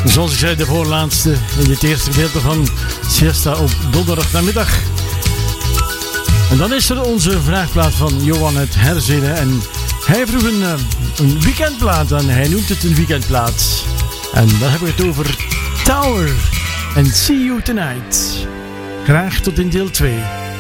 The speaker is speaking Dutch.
Zoals ik zei, de voorlaatste in dit eerste gedeelte van Siesta op donderdag namiddag. En dan is er onze vraagplaat van Johan uit Herzele. En hij vroeg een weekendplaat en hij noemt het een weekendplaat. En dan hebben we het over Tower en See You Tonight. Graag tot in deel 2.